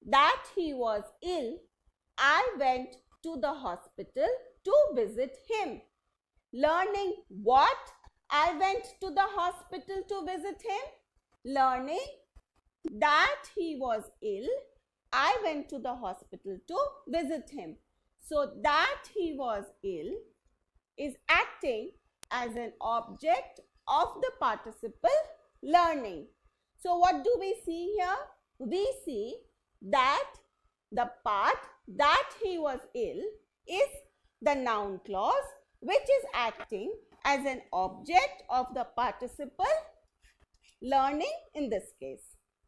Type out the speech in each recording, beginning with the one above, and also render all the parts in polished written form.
that he was ill, I went to the hospital to visit him. Learning what? I went to the hospital to visit him. Learning that he was ill, I went to the hospital to visit him. So that he was ill is acting as an object of the participle learning. So what do we see here? We see that the part that he was ill is the noun clause which is acting as an object of the participle learning in this case.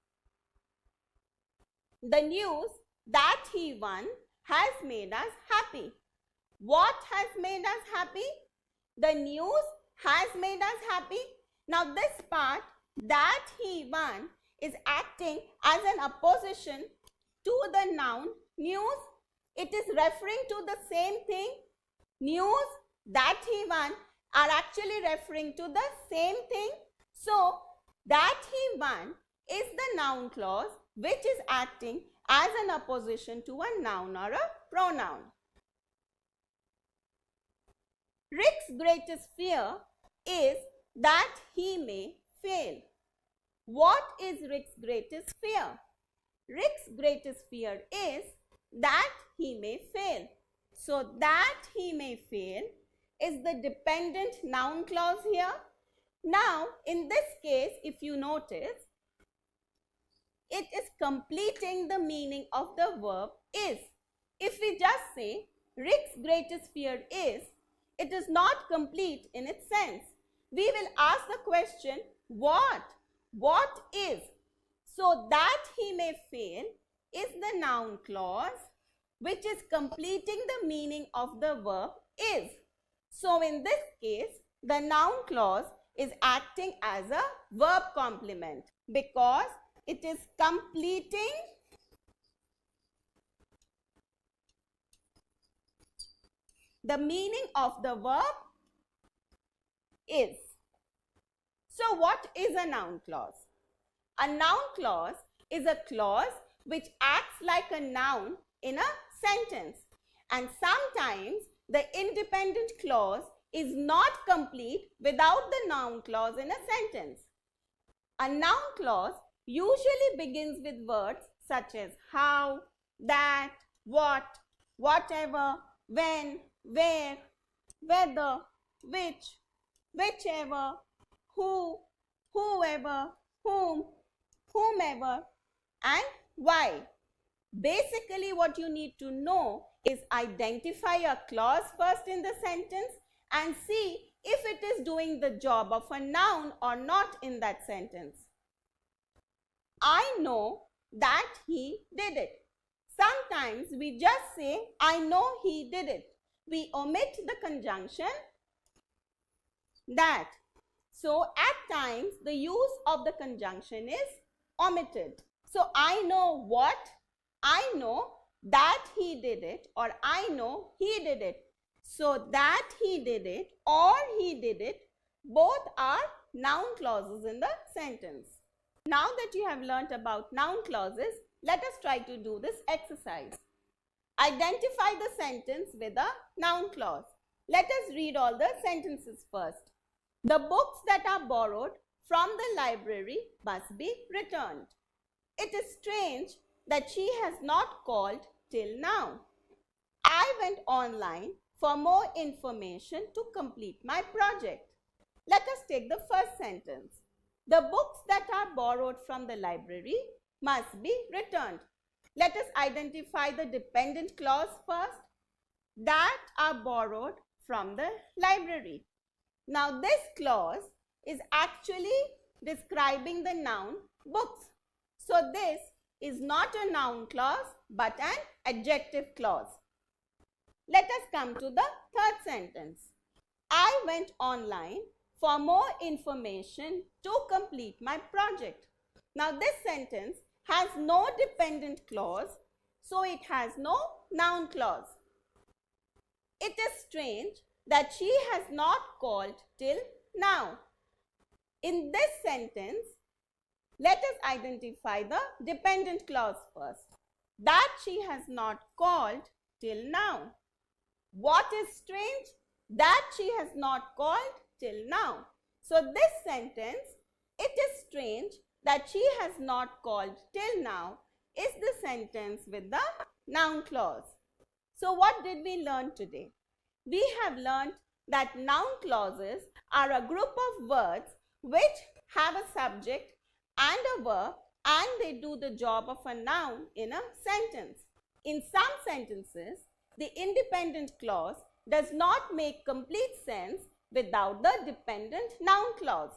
The news that he won has made us happy. What has made us happy? The news has made us happy. Now this part that he won is acting as an opposition to the noun news. It is referring to the same thing. News that he won are actually referring to the same thing. So that he won is the noun clause which is acting as an opposition to a noun or a pronoun. Rick's greatest fear is that he may fail. What is Rick's greatest fear? Rick's greatest fear is that he may fail. So that he may fail is the dependent noun clause here. Now in this case, if you notice, it is completing the meaning of the verb is. If we just say Rick's greatest fear is, it is not complete in its sense. We will ask the question, what? What is? So that he may fail is the noun clause which is completing the meaning of the verb is. So in this case, the noun clause is acting as a verb complement because it is completing the meaning of the verb is. So what is a noun clause? A noun clause is a clause which acts like a noun in a sentence, and sometimes the independent clause is not complete without the noun clause in a sentence. A noun clause usually begins with words such as how, that, what, whatever, when, where, whether, which, whichever, who, whoever, whom, whomever, and why. Basically, what you need to know is identify a clause first in the sentence and see if it is doing the job of a noun or not in that sentence. I know that he did it. Sometimes we just say, I know he did it. We omit the conjunction that. So at times the use of the conjunction is omitted. So I know what? I know that he did it, or I know he did it. So that he did it or he did it, both are noun clauses in the sentence. Now that you have learnt about noun clauses, let us try to do this exercise. Identify the sentence with a noun clause. Let us read all the sentences first. The books that are borrowed from the library must be returned. It is strange that she has not called till now. I went online for more information to complete my project. Let us take the first sentence. The books that are borrowed from the library must be returned. Let us identify the dependent clause first. That are borrowed from the library. Now this clause is actually describing the noun books. So this is not a noun clause but an adjective clause. Let us come to the third sentence. I went online for more information to complete my project. Now this sentence has no dependent clause, so it has no noun clause. It is strange that she has not called till now. In this sentence, let us identify the dependent clause first. that she has not called till now. What is strange? That she has not called till now. So this sentence, it is strange that she has not called till now, is the sentence with the noun clause. So what did we learn today? We have learned that noun clauses are a group of words which have a subject and a verb, and they do the job of a noun in a sentence. In some sentences, the independent clause does not make complete sense without the dependent noun clause.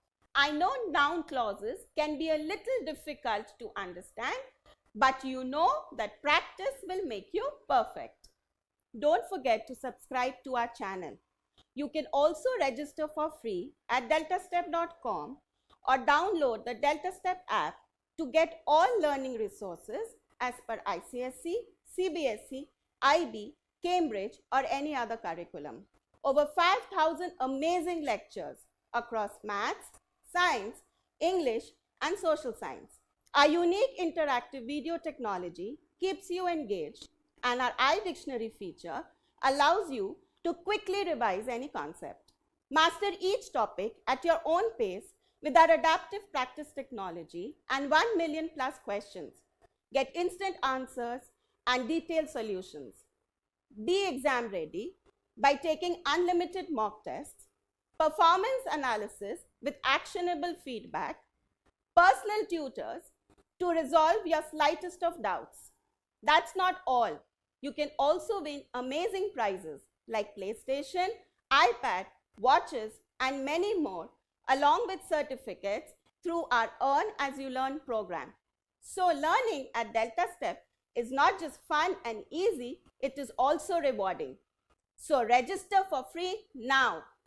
I know noun clauses can be a little difficult to understand, but you know that practice will make you perfect. Don't forget to subscribe to our channel. You can also register for free at deltastep.com or download the DeltaStep app to get all learning resources as per ICSE, CBSE, IB, Cambridge or any other curriculum. Over 5,000 amazing lectures across maths, science, English and social science. Our unique interactive video technology keeps you engaged, and our iDictionary feature allows you to quickly revise any concept. Master each topic at your own pace with our adaptive practice technology and 1 million plus questions. Get instant answers and detailed solutions. Be exam ready by taking unlimited mock tests, performance analysis with actionable feedback, personal tutors to resolve your slightest of doubts. That's not all. You can also win amazing prizes like PlayStation, iPad, watches and many more, along with certificates through our Earn As You Learn program. So learning at DeltaStep is not just fun and easy, it is also rewarding. So register for free now.